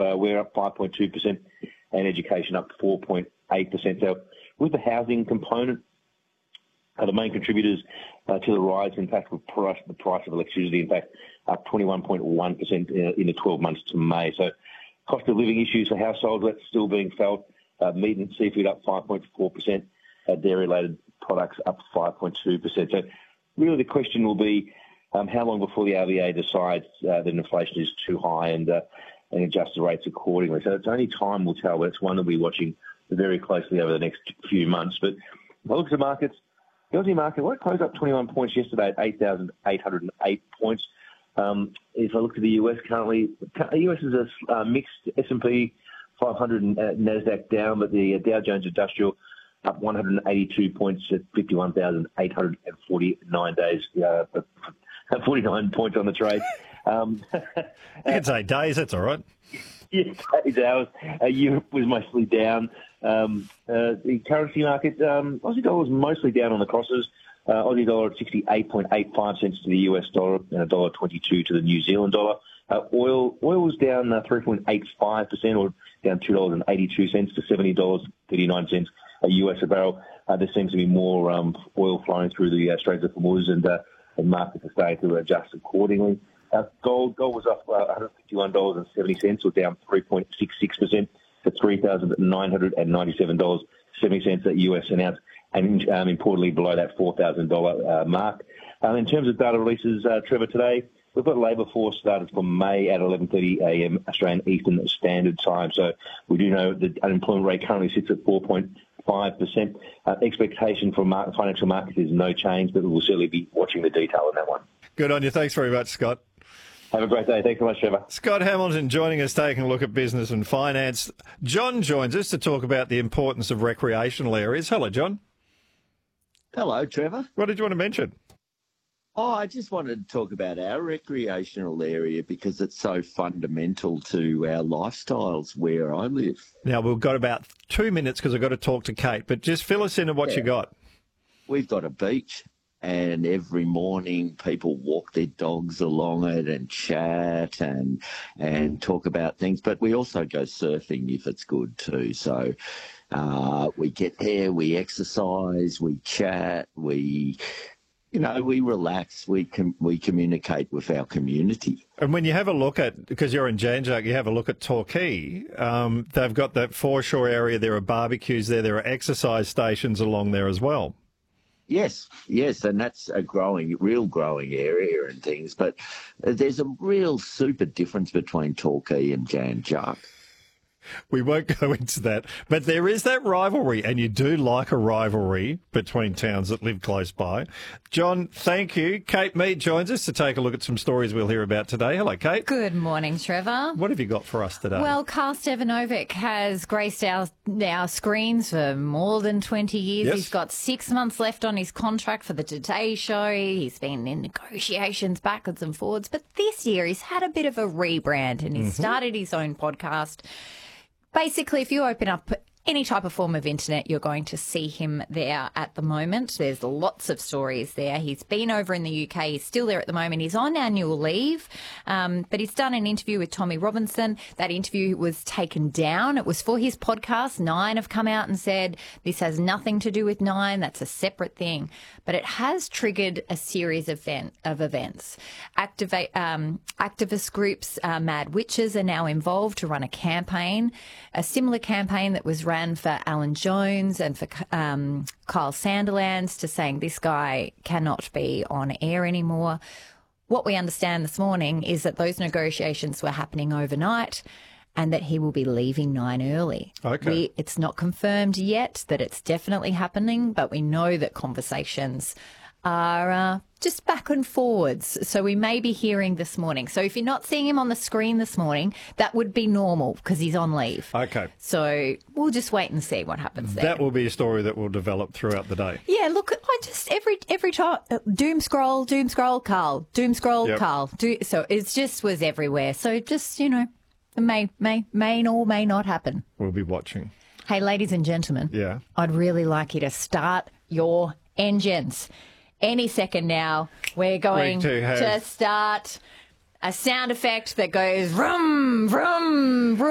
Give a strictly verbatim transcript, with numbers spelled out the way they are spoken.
uh, we're up five point two percent and education up four point eight percent. So with the housing component, uh, the main contributors uh, to the rise, in fact, with price, the price of electricity, in fact, up twenty-one point one percent in, in the twelve months to May. So cost of living issues for households, that's still being felt. Uh, meat and seafood up five point four percent. Uh, dairy-related products up five point two percent. So really the question will be um, how long before the R B A decides uh, that inflation is too high and, uh, and adjusts the rates accordingly. So it's only time will tell, but it's one that we'll be watching very closely over the next few months. But if I look at the markets, the Aussie market, well, it closed up twenty-one points yesterday at eight thousand eight hundred eight points. Um, if I look at the U S currently, the U S is a uh, mixed S and P five hundred and uh, NASDAQ down, but the uh, Dow Jones Industrial up one hundred eighty-two points at fifty-one thousand eight hundred forty-nine days, uh, forty-nine points on the trade. Um, you can say days, that's all right. Yes, days, hours. Uh, Europe was mostly down. Um, uh, the currency market, um, Aussie dollar was mostly down on the crosses. Uh, Aussie dollar at sixty-eight point eight five cents to the U S dollar and one dollar twenty-two to the New Zealand dollar. Uh, oil oil was down uh, three point eight five percent, or down two dollars and eighty-two cents to seventy dollars and thirty-nine cents a U S a barrel. Uh, there seems to be more um, oil flowing through the uh, Straits of Hormuz, and, uh, and markets are starting to adjust accordingly. Uh, gold gold was up uh, one hundred fifty-one dollars and seventy cents, or down three point six six percent to three thousand nine hundred ninety-seven dollars and seventy cents a U S an ounce, and um, importantly below that four thousand dollars uh, mark. Um, in terms of data releases, uh, Trevor, today we've got labour force started for May at eleven thirty a m Australian Eastern Standard Time. So we do know the unemployment rate currently sits at four point five percent. Uh, expectation for market, financial markets is no change, but we will certainly be watching the detail on that one. Good on you. Thanks very much, Scott. Have a great day. Thanks so much, Trevor. Scott Hamilton joining us, taking a look at business and finance. John joins us to talk about the importance of recreational areas. Hello, John. Hello, Trevor. What did you want to mention? Oh, I just wanted to talk about our recreational area because it's so fundamental to our lifestyles where I live. Now, we've got about two minutes because I've got to talk to Kate, but just fill us in on what Yeah. you got. We've got a beach, and every morning people walk their dogs along it and chat and and talk about things. But we also go surfing if it's good too. So uh, we get there, we exercise, we chat, we... You know, we relax, we com- we communicate with our community. And when you have a look at, because you're in Jan Juc, you have a look at Torquay, um, they've got that foreshore area, there are barbecues there, there are exercise stations along there as well. Yes, yes, and that's a growing, real growing area and things. But there's a real super difference between Torquay and Jan Juc. We won't go into that, but there is that rivalry, and you do like a rivalry between towns that live close by. John, thank you. Kate Mead joins us to take a look at some stories we'll hear about today. Hello, Kate. Good morning, Trevor. What have you got for us today? Well, Carl Stevanovic has graced our, our screens for more than twenty years. Yes. He's got six months left on his contract for the Today Show. He's been in negotiations backwards and forwards, but this year he's had a bit of a rebrand, and he's mm-hmm. started his own podcast. Basically, if you open up any type of form of internet, you're going to see him there at the moment. There's lots of stories there. He's been over in the U K. He's still there at the moment. He's on annual leave, um, but he's done an interview with Tommy Robinson. That interview was taken down. It was for his podcast. Nine have come out and said this has nothing to do with Nine. That's a separate thing. But it has triggered a series of, event, of events. Activate, um, activist groups, uh, Mad Witches, are now involved to run a campaign, a similar campaign that was ran for Alan Jones and for um, Kyle Sandilands, to saying this guy cannot be on air anymore. What we understand this morning is that those negotiations were happening overnight and that he will be leaving Nine early. Okay. We, it's not confirmed yet that it's definitely happening, but we know that conversations are uh, just back and forwards. So we may be hearing this morning. So if you're not seeing him on the screen this morning, that would be normal because he's on leave. Okay. So we'll just wait and see what happens there. That will be a story that will develop throughout the day. Yeah, look, I just, every every time, uh, doom scroll, doom scroll, Carl, doom scroll, Yep. Carl. Do, so it just was everywhere. So just, you know, it may, may, may or may not happen. We'll be watching. Hey, ladies and gentlemen. Yeah. I'd really like you to start your engines. Any second now, we're going to have- to start a sound effect that goes vroom, vroom, vroom.